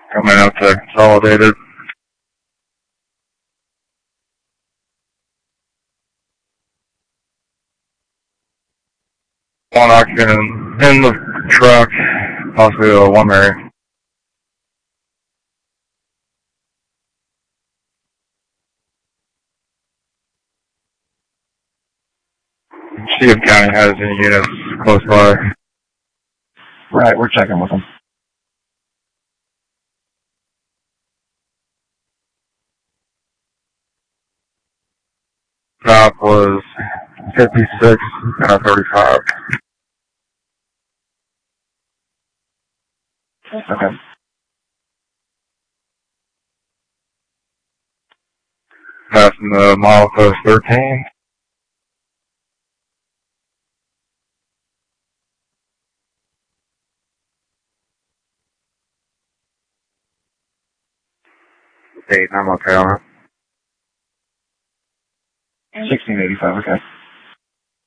Coming out to Consolidated. One occupant in the truck, possibly a one Mary. See if county has any units close by. Right, we're checking with them. Stop was 56 and a 35. Okay. Passing the milepost 13. I'm okay on it. 1685, okay.